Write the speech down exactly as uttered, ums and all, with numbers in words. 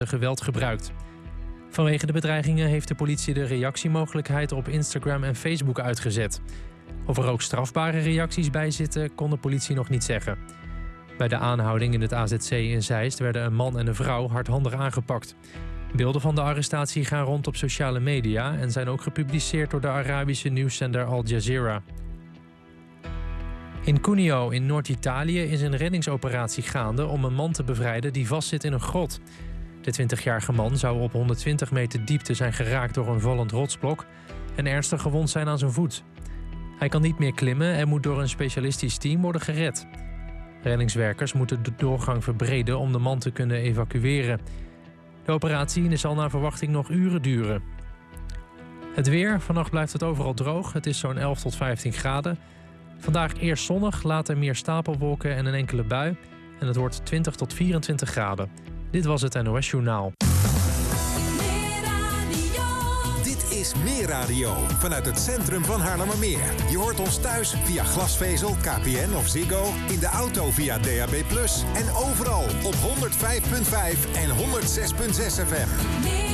geweld gebruikt. Vanwege de bedreigingen heeft de politie de reactiemogelijkheid op Instagram en Facebook uitgezet. Of er ook strafbare reacties bij zitten, kon de politie nog niet zeggen. Bij de aanhouding in het A Z C in Zeist werden een man en een vrouw hardhandig aangepakt. Beelden van de arrestatie gaan rond op sociale media en zijn ook gepubliceerd door de Arabische nieuwszender Al Jazeera. In Cuneo in Noord-Italië is een reddingsoperatie gaande om een man te bevrijden die vastzit in een grot. De twintigjarige man zou op honderdtwintig meter diepte zijn geraakt door een vallend rotsblok en ernstig gewond zijn aan zijn voet. Hij kan niet meer klimmen en moet door een specialistisch team worden gered. Reddingswerkers moeten de doorgang verbreden om de man te kunnen evacueren. De operatie zal naar verwachting nog uren duren. Het weer. Vannacht blijft het overal droog. Het is zo'n elf tot vijftien graden. Vandaag eerst zonnig, later meer stapelwolken en een enkele bui. En het wordt twintig tot vierentwintig graden. Dit was het N O S Journaal. Dit is Meer Radio vanuit het centrum van Haarlemmermeer. Je hoort ons thuis via glasvezel, K P N of Ziggo, in de auto via D A B plus, en overal op honderdvijf komma vijf en honderdzes komma zes F M.